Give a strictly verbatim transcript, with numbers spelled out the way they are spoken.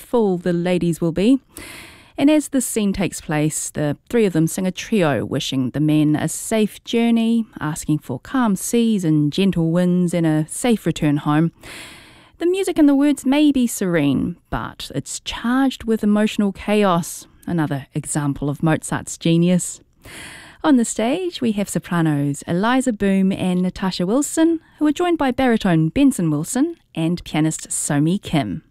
wistful the ladies will be. And as the scene takes place, the three of them sing a trio, wishing the men a safe journey, asking for calm seas and gentle winds and a safe return home. The music and the words may be serene, but it's charged with emotional chaos, another example of Mozart's genius. On the stage, we have sopranos Eliza Boom and Natasha Wilson, who are joined by baritone Benson Wilson and pianist Somi Kim.